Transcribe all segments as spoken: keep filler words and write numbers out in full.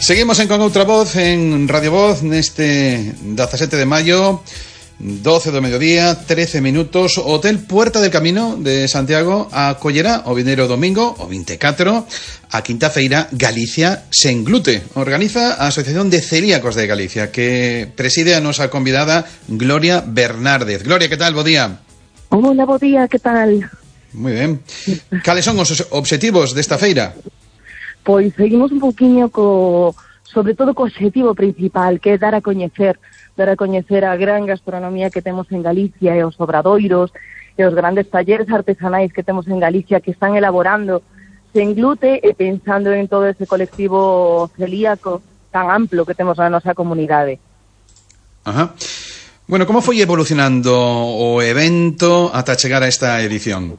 Seguimos en Con Outra Voz, en Radio Voz, neste dezasete de maio, doce do mediodía, trece minutos. O Hotel Puerta del Camino de Santiago acollerá o vindeiro domingo, o vinte e catro, a quinta feira Galicia sen glute. Organiza a Asociación de Celíacos de Galicia, que preside a nosa convidada Gloria Bernárdez. Gloria, que tal? Bo día. Hola, bo día, que tal? Moi ben. Cales son os obxectivos desta feira? Pois seguimos un poquinho co, sobre todo co obxectivo principal, que é dar a coñecer, dar a coñecer a gran gastronomía que temos en Galicia e os obradoiros e os grandes talleres artesanais que temos en Galicia que están elaborando sen glute e pensando en todo ese colectivo celíaco tan amplo que temos na nosa comunidade. Ajá. Bueno, como foi evolucionando o evento ata chegar a esta edición?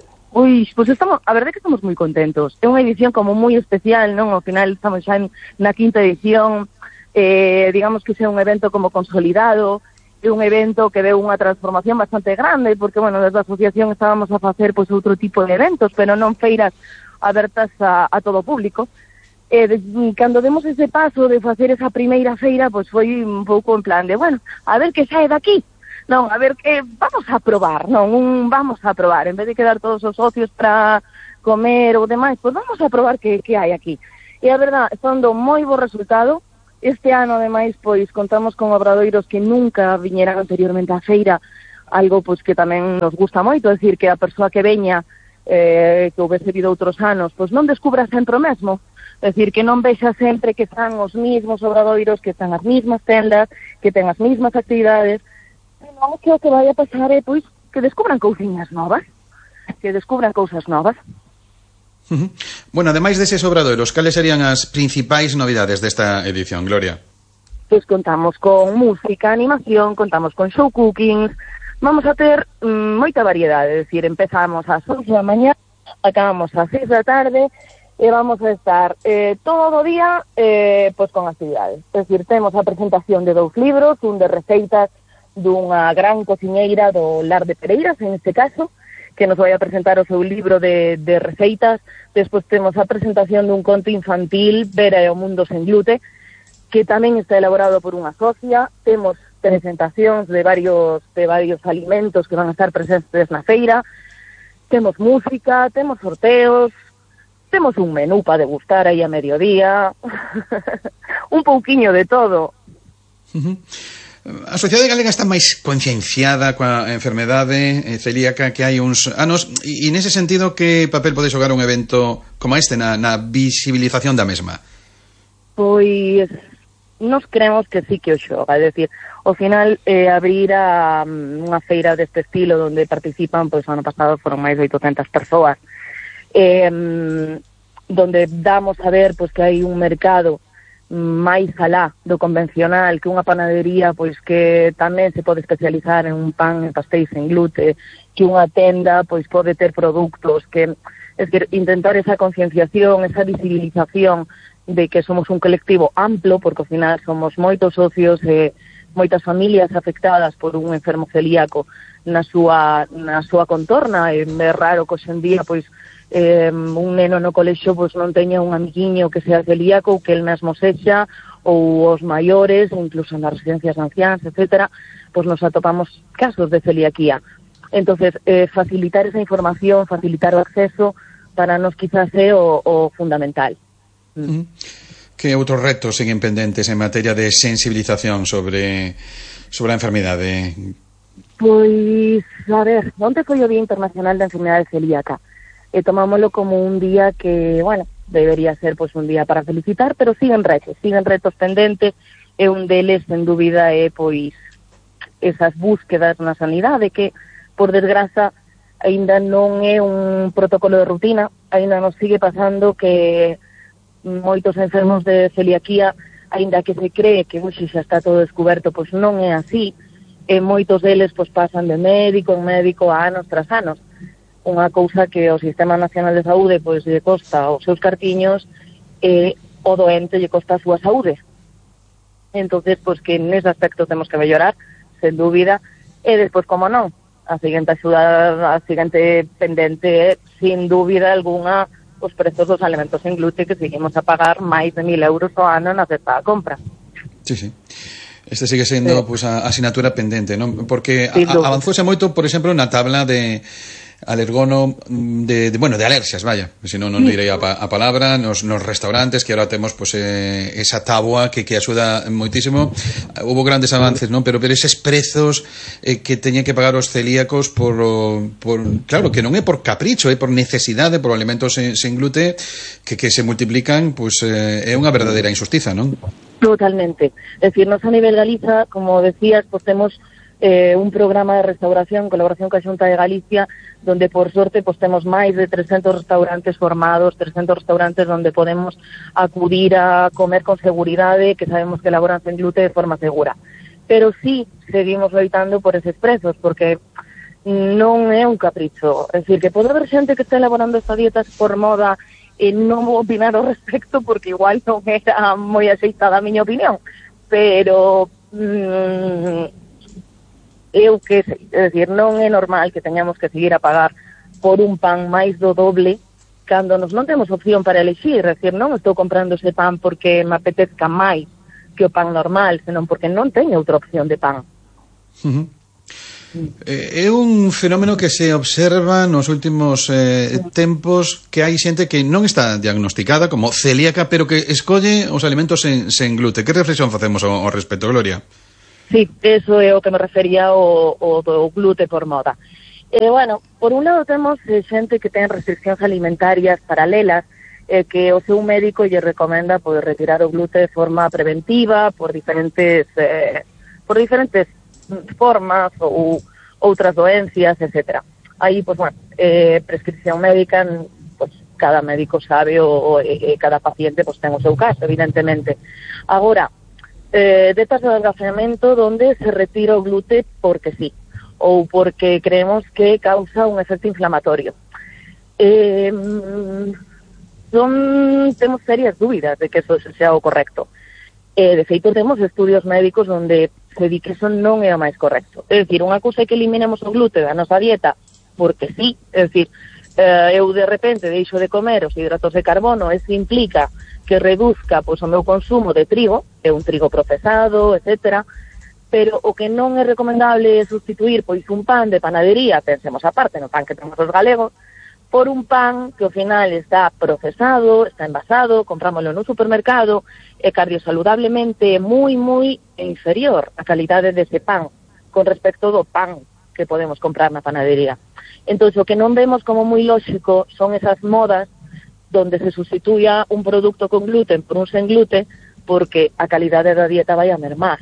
Ui, pois estamos, a verdade é que estamos moi contentos. É unha edición como moi especial, non? Ao final estamos xa en, na quinta edición, eh, digamos que é un evento como consolidado, é un evento que deu unha transformación bastante grande, porque, bueno, desde a asociación estábamos a facer pois outro tipo de eventos, pero non feiras abertas a, a todo o público. E de, cando demos ese paso de facer esa primeira feira, pois foi un pouco en plan de, bueno, a ver que sae daqui. Non, a ver, que vamos a probar, non, un vamos a probar, en vez de quedar todos os socios para comer ou demais, pois vamos a probar que, que hai aquí. E a verdad, está dando moi bo resultado. Este ano, ademais, pois contamos con obradoiros que nunca viñeran anteriormente á feira, algo pois que tamén nos gusta moito, é dicir, que a persoa que veña, eh, que houvese vido outros anos, pois non descubra sempre o mesmo. É dicir, que non vexa sempre que están os mismos obradoiros, que están as mismas tendas, que ten as mismas actividades. Non, que o que vai a pasar é, pois, que descubran cousiñas novas, que descubran cousas novas. Uh-huh. Bueno, ademais deses obradoiros, cales serían as principais novidades desta edición, Gloria? Pois contamos con música, animación, contamos con show cookings, vamos a ter mm, moita variedade, é dicir, empezamos ás once da mañá, acabamos ás seis da tarde, e vamos a estar eh, todo o día eh, pois con actividades. É dicir, temos a presentación de dous libros, un de receitas dunha gran cociñeira do Lar de Pereiras, en este caso, que nos vai a presentar o seu libro de, de receitas. Despois temos a presentación dun conto infantil, Vera e o mundo sen glute, que tamén está elaborado por unha socia. Temos presentacións de varios, de varios alimentos que van a estar presentes na feira. Temos música, temos sorteos, temos un menú para degustar aí a mediodía, un pouquiño de todo. Uh-huh. A sociedade galega está máis concienciada coa enfermedade celíaca que hai uns anos, e nese sentido, que papel pode xogar un evento como este na, na visibilización da mesma? Pois nos creemos que sí que o xoga, é dicir, ao final eh, abrir a um, unha feira deste estilo onde participan, pois ano pasado foron máis de oitocentas persoas, eh, donde damos a ver pois que hai un mercado máis alá do convencional, que unha panadería pois que tamén se pode especializar en un pan e pastéis en glute, que unha tenda pois pode ter produtos que, es que intentar esa concienciación, esa visibilización de que somos un colectivo amplo, porque ao final somos moitos socios e moitas familias afectadas por un enfermo celíaco na súa, na súa contorna. E é raro que hoxe en día pois Eh, un neno no colexo pois non teña un amiguiño que sea celíaco, ou que el mesmo sexa, ou os maiores, ou incluso nas residencias de anciáns, etcétera, pois nos atopamos casos de celiaquía. Entonces, eh, facilitar esa información, facilitar o acceso, para nos quizás é o, o fundamental. Mm. Que outros retos siguen pendentes en materia de sensibilización sobre, sobre a enfermidade? Pois, a ver, onte foi o Día Internacional da Enfermidade Celíaca, e tomámoslo como un día que, bueno, debería ser pois un día para felicitar, pero siguen retos, siguen retos pendentes, e un deles, sen dúbida, é pois esas búsquedas na sanidade que, por desgraza, aínda non é un protocolo de rutina, aínda nos sigue pasando que moitos enfermos de celiaquía, aínda que se cree que hoxe xa está todo descoberto, pois non é así, e moitos deles pois pasan de médico en médico a anos tras anos. Unha cousa que o Sistema Nacional de Saúde pois lle costa os seus cartiños e o doente lle costa a súa saúde. Entonces, pois que nese aspecto temos que mellorar, sen dúbida, e despois, como non, a seguinte axuda, a seguinte pendente é, sin dúbida alguna, os prezos dos alimentos en glute, que seguimos a pagar máis de mil euros ao ano na cesta da compra. Sí, sí. Este sigue sendo sí. pues, a asignatura pendente, non? Porque sí, a, avanzouse moito, por exemplo, na tabla de alergono de, de bueno, de alerxias, vaya, se non non direi a, pa, a palabra nos, nos restaurantes, que ahora temos pues, eh, esa táboa que, que axuda moitísimo. Hubo grandes avances, non? Pero, pero eses prezos eh, que teñen que pagar os celíacos por, por, claro, que non é por capricho, é por necesidade, por alimentos sen, sen glute que, que se multiplican, pues eh, é unha verdadeira injustiza, non? Totalmente. Es decir, nos a nivel Galiza, como decías, pues temos eh, un programa de restauración en colaboración coa Xunta de Galicia, donde por sorte pues temos máis de trescentos restaurantes formados, trescentos restaurantes donde podemos acudir a comer con seguridade, que sabemos que elaboran sen glute de forma segura. Pero sí seguimos loitando por eses prezos, porque non é un capricho. É dicir, que pode haber xente que está elaborando esta dieta por moda e non vou opinar ao respecto porque igual non era moi aceitada a miña opinión, pero mm, eu que sei, é dicir, non é normal que teñamos que seguir a pagar por un pan máis do doble cando nos non temos opción para elegir. É dicir, non estou comprando ese pan porque me apetezca máis que o pan normal, senón porque non teño outra opción de pan. Uh-huh. É un fenómeno que se observa nos últimos eh, tempos, que hai xente que non está diagnosticada como celíaca, pero que escolle os alimentos sen, sen glute. Que reflexión facemos ao, ao respecto, Gloria? Sí, eso é o que me refería o, o do glute por moda. Eh, bueno, por un lado temos eh, xente que ten restriccións alimentarias paralelas, eh, que o seu médico lle recomenda poder retirar o glute de forma preventiva por diferentes eh, por diferentes formas ou outras doencias, etcétera. Aí, pues, bueno, eh, prescripción médica, pues, cada médico sabe o, o eh, cada paciente pues, ten o seu caso, evidentemente. Agora, eh, dietas de adelgazamento donde se retira o glute porque sí, ou porque creemos que causa un efecto inflamatorio. Eh, son, temos serias dúbidas de que eso sea o correcto. Eh, de feito, temos estudios médicos onde se di que eso non é o máis correcto. É dicir, unha cousa é que eliminemos o glute da nosa dieta, porque sí, é dicir, eh, eu de repente deixo de comer os hidratos de carbono, eso implica que reduzca pois, o meu consumo de trigo, é un trigo procesado, etcétera, pero o que non é recomendable é sustituir pois un pan de panadería, pensemos aparte no pan que temos os galegos, por un pan que ao final está procesado, está envasado, comprámoslo no supermercado, e cardiosaludablemente moi, moi inferior a calidade dese pan con respecto do pan que podemos comprar na panadería. Entón, o que non vemos como moi lóxico son esas modas donde se sustituya un produto con gluten por un sen gluten porque a calidade da dieta vai a mermar.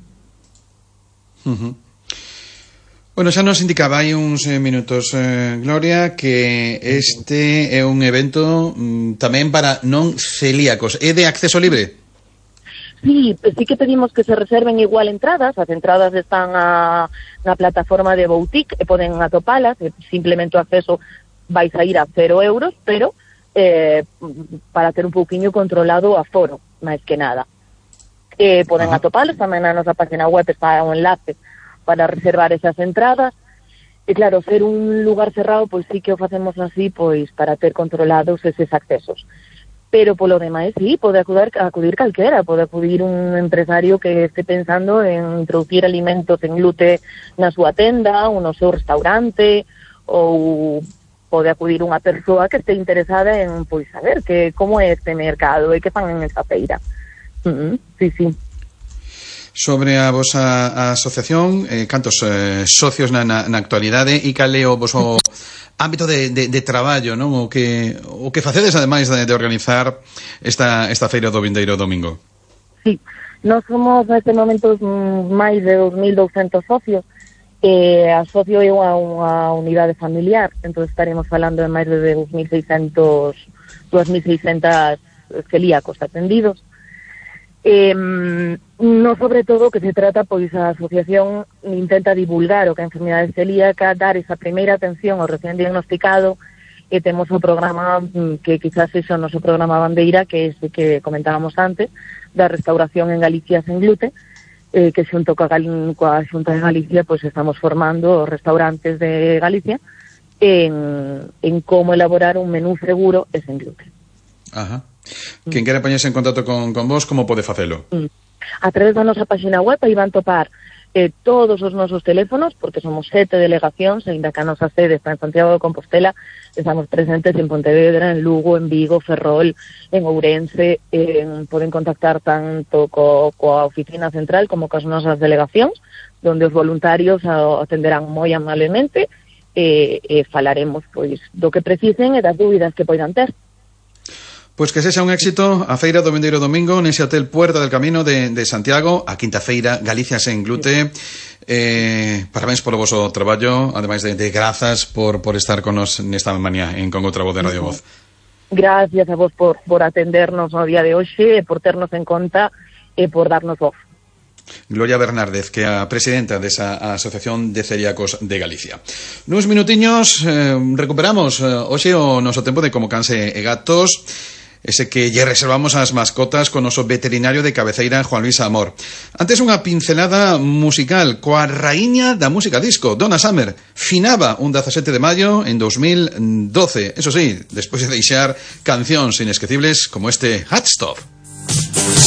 Uh-huh. Bueno, xa nos indicaba hai uns eh, minutos, eh, Gloria, que este é un evento mm, tamén para non celíacos. É de acceso libre? Sí, sí que pedimos que se reserven igual entradas. As entradas están a, na plataforma de Boutique e poden atopalas. Simplemente o acceso vais a ir a cero euros, pero eh, para ter un pouquiño controlado o aforo, máis que nada. Eh, poden uh-huh. atopalas, tamén na nosa página web está un enlace para reservar esas entradas. E claro, ser un lugar cerrado, pois sí que o facemos así, pois para ter controlados eses accesos. Pero polo demais, sí, pode acudir, acudir calquera, pode acudir un empresario que este pensando en introducir alimentos en glute na súa tenda, ou no seu restaurante, ou pode acudir unha persoa que este interesada en, pois, saber que como é este mercado e que fan en esta feira. Uh-huh. Sí, sí. Sobre a vosa a asociación, eh, cantos eh, socios na, na, na actualidade e cal é o voso ámbito de, de, de traballo, non? O que o que facedes ademais de, de organizar esta esta feira do vindeiro domingo? Sí, nós somos neste momento máis de dos mil douscentos socios. Eh, a socio é unha, unha unidade familiar, entón estaremos falando de máis de dos mil seiscentos celíacos atendidos. Eh, no sobre todo que se trata, pois a asociación intenta divulgar o que a enfermidade celíaca, dar esa primeira atención ao recién diagnosticado, e temos o programa que quizás é o noso programa bandeira, que é ese que comentábamos antes, da restauración en Galicia sen glute, eh, que xunto coa, coa Xunta de Galicia pois estamos formando os restaurantes de Galicia en, en como elaborar un menú seguro e sen gluten. Ajá. Quen quere poñerse en contacto con, con vos, como pode facelo? Mm. A través da nosa página web aí van topar eh, todos os nosos teléfonos, porque somos sete delegacións, ainda que a nosa sede está en Santiago de Compostela, estamos presentes en Pontevedra, en Lugo, en Vigo, Ferrol, en Ourense, en, poden contactar tanto co, coa oficina central como coas nosas delegacións, donde os voluntarios atenderán moi amablemente e, e falaremos pois do que precisen e das dúbidas que poidan ter. Pois que sexa un éxito a feira do vindeiro domingo nese hotel Puerta del Camino de, de Santiago, a quinta feira Galicia sen glute. Eh, parabéns polo voso traballo, ademais de, de grazas por, por estar con nos nesta mañá en Con Outra Voz de Radio Voz. Gracias a vos por, por atendernos no día de hoxe, por ternos en conta e por darnos voz. Gloria Bernárdez, que é a presidenta desa Asociación de Celíacos de Galicia. Nuns minutiños eh, recuperamos eh, hoxe o noso tempo de Como Canse e Gatos, ese que lle reservamos ás mascotas con o noso veterinario de cabeceira, Juan Luis Amor. Antes unha pincelada musical coa raíña da música disco, Donna Summer. Finaba un dezasete de maio en dos mil doce, eso sí, despois de deixar cancións inesquecibles como este Hot Stuff.